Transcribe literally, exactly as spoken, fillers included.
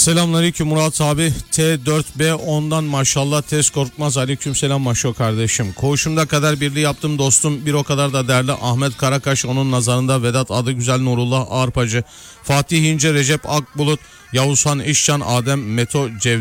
Selamünaleyküm Murat abi. T dört B ondan maşallah tez korkmaz. Aleykümselam maşo kardeşim. Koğuşumda kader birliği yaptım dostum. Bir o kadar da değerli Ahmet Karakaş, onun nazarında Vedat adı güzel, Nurullah Arpacı, Fatih İnce, Recep Akbulut, Yavuzhan İşcan, Adem Meto Cev